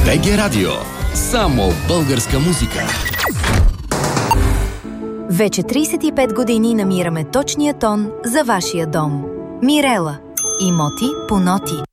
БГ Радио. Само българска музика. Вече 35 години намираме точния тон за вашия дом. Мирела. Имоти по ноти.